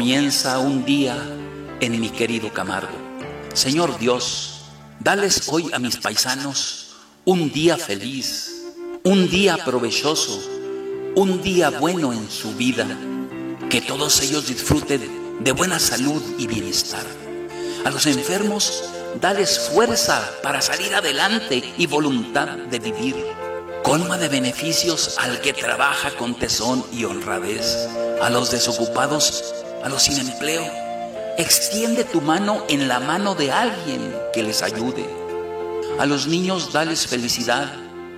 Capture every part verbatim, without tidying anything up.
comienza un día en mi querido Camargo. Señor Dios, dales hoy a mis paisanos un día feliz, un día provechoso, un día bueno en su vida, que todos ellos disfruten de buena salud y bienestar. A los enfermos, dales fuerza para salir adelante y voluntad de vivir. Colma de beneficios al que trabaja con tesón y honradez. A los desocupados, a los sin empleo, extiende tu mano en la mano de alguien que les ayude. A los niños, dales felicidad.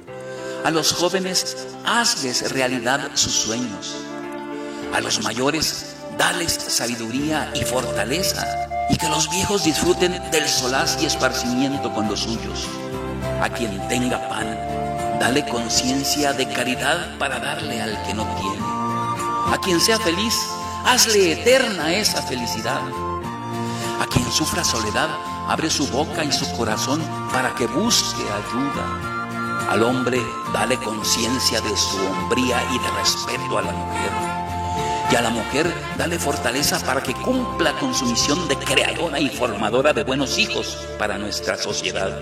A los jóvenes, hazles realidad sus sueños. A los mayores, dales sabiduría y fortaleza, y que los viejos disfruten del solaz y esparcimiento con los suyos. A quien tenga pan, dale conciencia de caridad para darle al que no tiene. A quien sea feliz, hazle eterna esa felicidad. A quien sufra soledad, abre su boca y su corazón para que busque ayuda. Al hombre, dale conciencia de su hombría y de respeto a la mujer. Y a la mujer, dale fortaleza para que cumpla con su misión de creadora y formadora de buenos hijos para nuestra sociedad.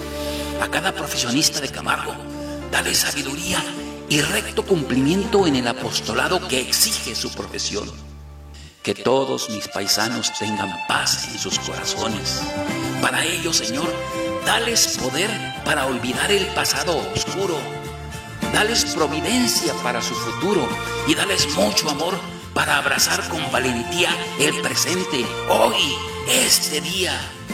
A cada profesionista de Camargo, dale sabiduría y recto cumplimiento en el apostolado que exige su profesión. Que todos mis paisanos tengan paz en sus corazones. Para ello, Señor, dales poder para olvidar el pasado oscuro. Dales providencia para su futuro y dales mucho amor para abrazar con valentía el presente, hoy, este día.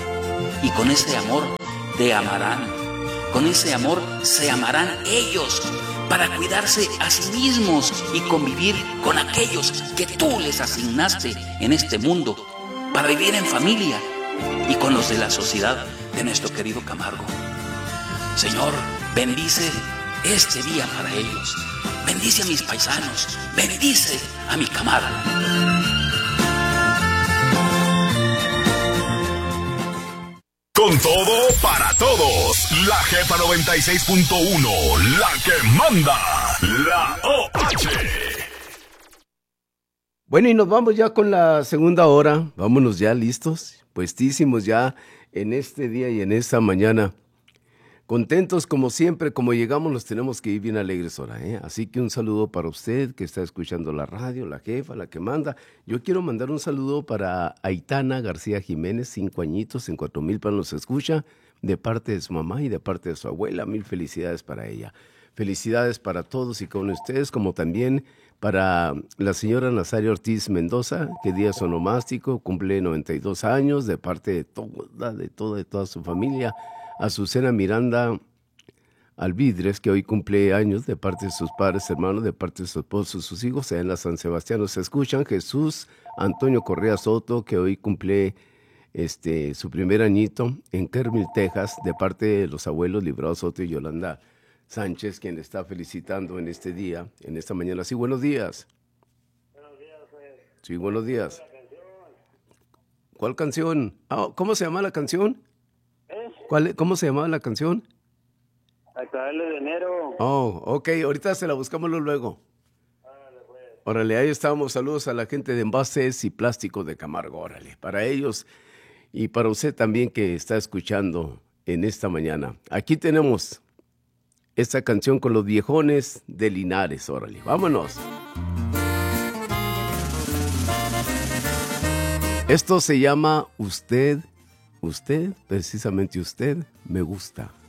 Y con ese amor te amarán. Con ese amor se amarán ellos para cuidarse a sí mismos y convivir con aquellos que tú les asignaste en este mundo para vivir en familia y con los de la sociedad de nuestro querido Camargo. Señor, bendice este día para ellos. Bendice a mis paisanos. Bendice a mi Camargo. Con todo para todos. La Jefa noventa y seis punto uno. La que manda. La O H. Bueno, y nos vamos ya con la segunda hora. Vámonos ya listos, puestísimos ya en este día y en esta mañana. Contentos como siempre, como llegamos nos tenemos que ir bien alegres ahora, ¿eh? Así que un saludo para usted que está escuchando la radio, la jefa, la que manda. Yo quiero mandar un saludo para Aitana García Jiménez, cinco añitos, en Cuatomilpa nos escucha, de parte de su mamá y de parte de su abuela. Mil felicidades para ella. Felicidades para todos y con ustedes, como también para la señora Nazaria Ortiz Mendoza, que día es onomástico, cumple noventa y dos años, de parte de toda, de toda, de toda su familia. Azucena Miranda Alvidres, que hoy cumple años, de parte de sus padres, hermanos, de parte de su esposo, sus hijos, en la San Sebastián nos escuchan. Jesús Antonio Correa Soto, que hoy cumple este, su primer añito, en Kermil, Texas, de parte de los abuelos Librado Soto y Yolanda Sánchez, quien le está felicitando en este día, en esta mañana. Sí, buenos días. Buenos días, pues. Sí, buenos días. ¿Cuál canción? Ah, ¿cómo se llama la canción? ¿Cuál, ¿Cómo se llamaba la canción? A clavarle de enero. Oh, ok, ahorita se la buscamos luego. Órale, pues. Órale, ahí estamos. Saludos a la gente de Envases y Plásticos de Camargo. Órale, para ellos y para usted también que está escuchando en esta mañana. Aquí tenemos esta canción con los viejones de Linares. Órale, vámonos. Esto se llama Usted. Usted, precisamente usted, me gusta.